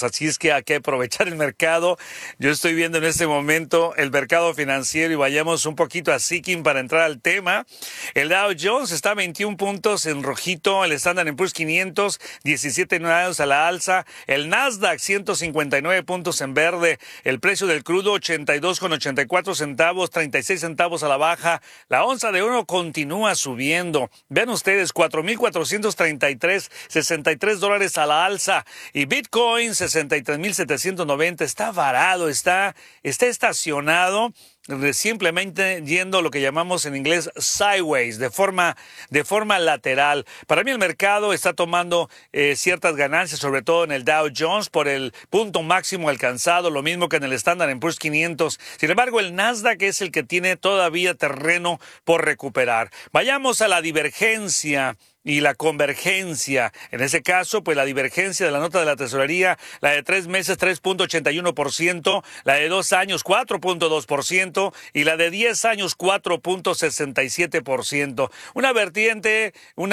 puntos. Así es que hay que aprovechar el mercado. Yo estoy viendo en este momento el mercado financiero y vayamos un poquito a Seeking para entrar al tema. El Dow Jones está a 21 puntos en rojito, el Standard & Poor's 500, 17 unidades a la alza, el Nasdaq 159 puntos en verde, el precio del crudo 82,84 centavos, 36 centavos a la baja, la onza de oro continúa subiendo. Vean ustedes, 4,433, 63 dólares a la alza, y Bitcoin 63,790, está varado, está estacionado, simplemente yendo lo que llamamos en inglés sideways, de forma lateral. Para mí el mercado está tomando ciertas ganancias, sobre todo en el Dow Jones por el punto máximo alcanzado, lo mismo que en el Standard & Poor's 500. Sin embargo, el Nasdaq es el que tiene todavía terreno por recuperar. Vayamos a la divergencia y la convergencia. En ese caso, pues la divergencia de la nota de la tesorería, la de 3 meses 3,81%, la de 2 años 4,2% y la de 10 años 4,67%. Una vertiente,